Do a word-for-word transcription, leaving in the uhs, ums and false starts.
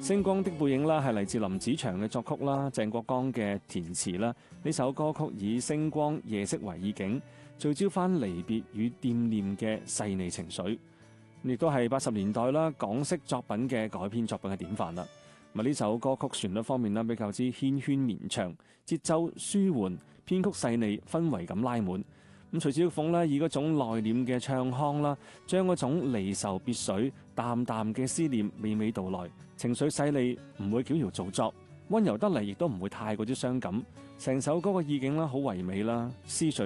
星光的背影啦，係嚟自林子祥嘅作曲啦，鄭國江嘅填詞啦。呢首歌曲以星光夜色為意境，聚焦翻離別與惦念嘅細膩情緒，亦都係八十年代啦港式作品嘅改編作品嘅典範啦。咁呢首歌曲旋律方面啦比較之縴喧綿長，節奏舒緩，編曲細膩，氛圍感拉滿。咁徐小鳳咧以嗰種內斂嘅唱腔啦，將嗰種離愁別緒、淡淡嘅思念娓娓道來，情緒細膩，唔會矯揉造作，溫柔得嚟亦都唔會太過之傷感。成首歌嘅意境啦好唯美啦，思緒